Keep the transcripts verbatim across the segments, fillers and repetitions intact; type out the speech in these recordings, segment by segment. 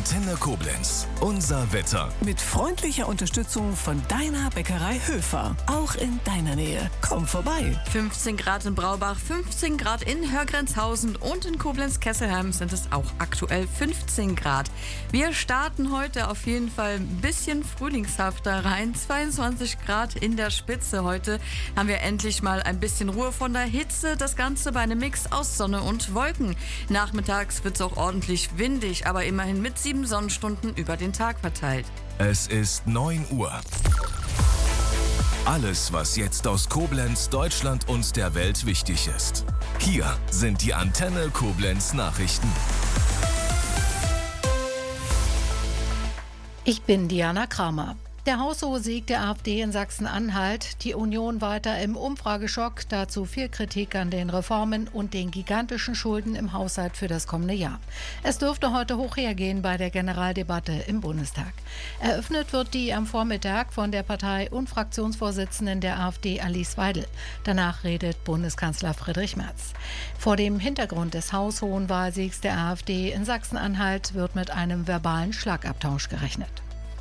Antenne Koblenz. Unser Wetter. Mit freundlicher Unterstützung von deiner Bäckerei Höfer. Auch in deiner Nähe. Komm vorbei. fünfzehn Grad in Braubach, fünfzehn Grad in Hörgrenzhausen und in Koblenz-Kesselheim sind es auch aktuell fünfzehn Grad. Wir starten heute auf jeden Fall ein bisschen frühlingshafter rein. zweiundzwanzig Grad in der Spitze. Heute haben wir endlich mal ein bisschen Ruhe von der Hitze. Das Ganze bei einem Mix aus Sonne und Wolken. Nachmittags wird es auch ordentlich windig, aber immerhin mit sieben Sonnenstunden über den Tag verteilt. Es ist neun Uhr. Alles, was jetzt aus Koblenz, Deutschland und der Welt wichtig ist. Hier sind die Antenne Koblenz Nachrichten. Ich bin Diana Kramer. Der haushohe Sieg der AfD in Sachsen-Anhalt, die Union weiter im Umfrageschock, dazu viel Kritik an den Reformen und den gigantischen Schulden im Haushalt für das kommende Jahr. Es dürfte heute hoch hergehen bei der Generaldebatte im Bundestag. Eröffnet wird die am Vormittag von der Partei- und Fraktionsvorsitzenden der AfD Alice Weidel. Danach redet Bundeskanzler Friedrich Merz. Vor dem Hintergrund des haushohen Wahlsiegs der AfD in Sachsen-Anhalt wird mit einem verbalen Schlagabtausch gerechnet.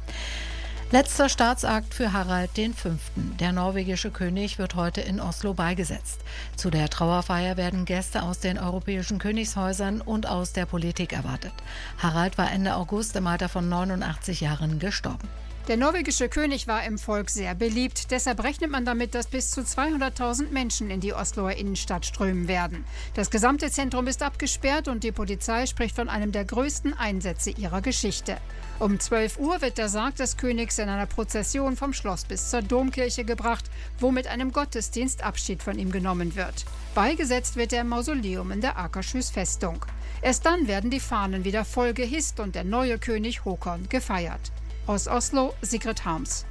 Letzter Staatsakt für Harald der Fünfte. Der norwegische König wird heute in Oslo beigesetzt. Zu der Trauerfeier werden Gäste aus den europäischen Königshäusern und aus der Politik erwartet. Harald war Ende August im Alter von neunundachtzig Jahren gestorben. Der norwegische König war im Volk sehr beliebt. Deshalb rechnet man damit, dass bis zu zweihunderttausend Menschen in die Osloer Innenstadt strömen werden. Das gesamte Zentrum ist abgesperrt und die Polizei spricht von einem der größten Einsätze ihrer Geschichte. Um zwölf Uhr wird der Sarg des Königs in einer Prozession vom Schloss bis zur Domkirche gebracht, wo mit einem Gottesdienst Abschied von ihm genommen wird. Beigesetzt wird er im Mausoleum in der Akershus Festung. Erst dann werden die Fahnen wieder voll gehisst und der neue König Håkon gefeiert. Aus Oslo, Sigrid Harms.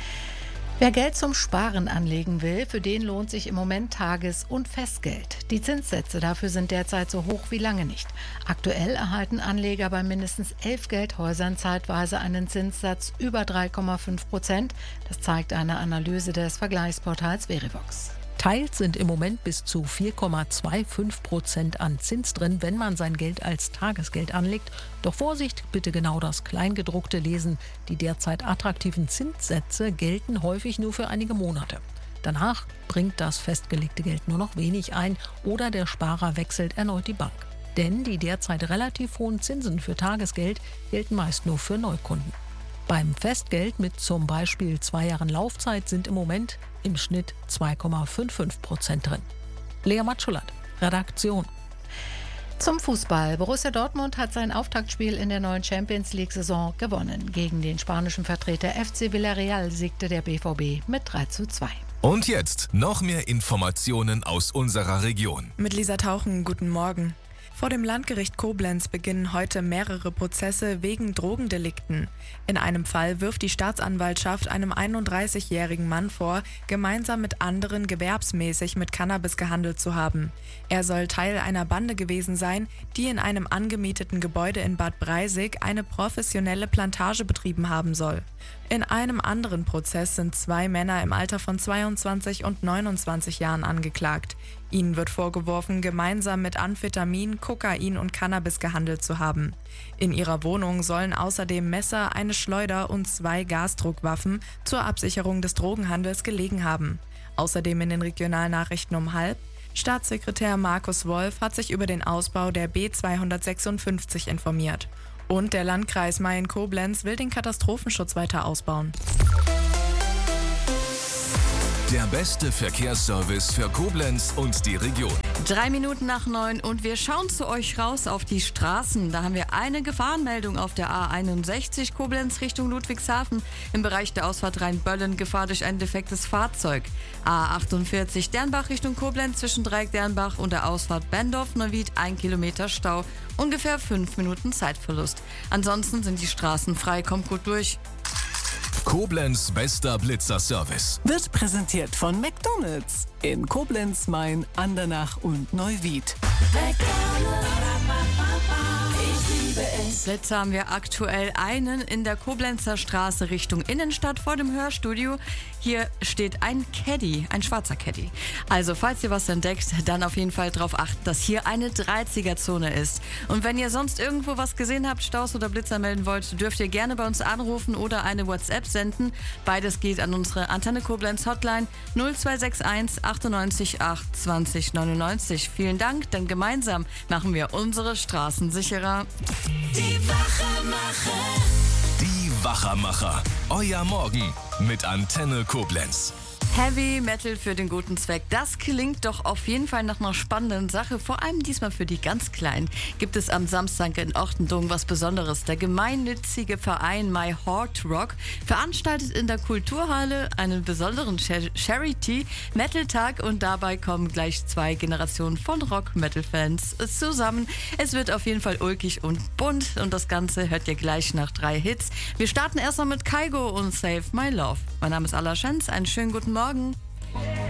Wer Geld zum Sparen anlegen will, für den lohnt sich im Moment Tages- und Festgeld. Die Zinssätze dafür sind derzeit so hoch wie lange nicht. Aktuell erhalten Anleger bei mindestens elf Geldhäusern zeitweise einen Zinssatz über drei Komma fünf Prozent. Das zeigt eine Analyse des Vergleichsportals Verivox. Teils sind im Moment bis zu vier Komma fünfundzwanzig Prozent an Zins drin, wenn man sein Geld als Tagesgeld anlegt. Doch Vorsicht, bitte genau das Kleingedruckte lesen. Die derzeit attraktiven Zinssätze gelten häufig nur für einige Monate. Danach bringt das festgelegte Geld nur noch wenig ein oder der Sparer wechselt erneut die Bank. Denn die derzeit relativ hohen Zinsen für Tagesgeld gelten meist nur für Neukunden. Beim Festgeld mit zum Beispiel zwei Jahren Laufzeit sind im Moment im Schnitt zwei Komma fünfundfünfzig Prozent drin. Lea Matschulat, Redaktion. Zum Fußball. Borussia Dortmund hat sein Auftaktspiel in der neuen Champions-League-Saison gewonnen. Gegen den spanischen Vertreter F C Villarreal siegte der B V B mit drei zu zwei. Und jetzt noch mehr Informationen aus unserer Region. Mit Lisa Tauchen, guten Morgen. Vor dem Landgericht Koblenz beginnen heute mehrere Prozesse wegen Drogendelikten. In einem Fall wirft die Staatsanwaltschaft einem einunddreißigjährigen Mann vor, gemeinsam mit anderen gewerbsmäßig mit Cannabis gehandelt zu haben. Er soll Teil einer Bande gewesen sein, die in einem angemieteten Gebäude in Bad Breisig eine professionelle Plantage betrieben haben soll. In einem anderen Prozess sind zwei Männer im Alter von zweiundzwanzig und neunundzwanzig Jahren angeklagt. Ihnen wird vorgeworfen, gemeinsam mit Amphetamin, Kokain und Cannabis gehandelt zu haben. In ihrer Wohnung sollen außerdem Messer, eine Schleuder und zwei Gasdruckwaffen zur Absicherung des Drogenhandels gelegen haben. Außerdem in den Regionalnachrichten um halb: Staatssekretär Markus Wolf hat sich über den Ausbau der B zweihundertsechsundfünfzig informiert. Und der Landkreis Mayen-Koblenz will den Katastrophenschutz weiter ausbauen. Der beste Verkehrsservice für Koblenz und die Region. Drei Minuten nach neun und wir schauen zu euch raus auf die Straßen. Da haben wir eine Gefahrenmeldung auf der A einundsechzig Koblenz Richtung Ludwigshafen. Im Bereich der Ausfahrt Rheinböllen Gefahr durch ein defektes Fahrzeug. A achtundvierzig Dernbach Richtung Koblenz zwischen Dreieck Dernbach und der Ausfahrt Bendorf-Neuwied ein Kilometer Stau. Ungefähr fünf Minuten Zeitverlust. Ansonsten sind die Straßen frei, kommt gut durch. Koblenz bester Blitzerservice. Wird präsentiert von McDonald's in Koblenz, Main, Andernach und Neuwied. McDonald's, ich liebe es. Blitzer haben wir aktuell einen in der Koblenzer Straße Richtung Innenstadt vor dem Hörstudio. Hier steht ein Caddy, ein schwarzer Caddy. Also falls ihr was entdeckt, dann auf jeden Fall darauf achten, dass hier eine dreiziger-Zone ist. Und wenn ihr sonst irgendwo was gesehen habt, Staus oder Blitzer melden wollt, dürft ihr gerne bei uns anrufen oder eine WhatsApp senden. Beides geht an unsere Antenne Koblenz Hotline null zwei sechs eins achtundneunzig acht zwanzig neunundneunzig. Vielen Dank, denn gemeinsam machen wir unsere Straßen sicherer. Die Wachermacher. Die Wachermacher. Euer Morgen mit Antenne Koblenz. Heavy Metal für den guten Zweck. Das klingt doch auf jeden Fall nach einer spannenden Sache. Vor allem diesmal für die ganz Kleinen. Gibt es am Samstag in Ortendung was Besonderes. Der gemeinnützige Verein My Heart Rock veranstaltet in der Kulturhalle einen besonderen Charity-Metal-Tag und dabei kommen gleich zwei Generationen von Rock-Metal-Fans zusammen. Es wird auf jeden Fall ulkig und bunt und das Ganze hört ihr gleich nach drei Hits. Wir starten erstmal mit Kygo und Save My Love. Mein Name ist Alla Schenz. Einen schönen guten Morgen.